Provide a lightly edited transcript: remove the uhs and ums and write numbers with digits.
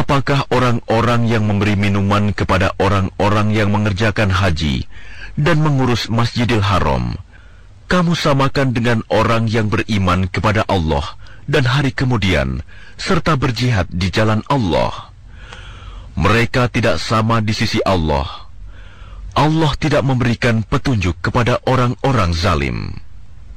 Apakah orang-orang yang memberi minuman kepada orang-orang yang mengerjakan haji dan mengurus Masjidil Haram, kamu samakan dengan orang yang beriman kepada Allah dan hari kemudian, serta berjihad di jalan Allah? Mereka tidak sama di sisi Allah. Allah tidak memberikan petunjuk kepada orang-orang zalim.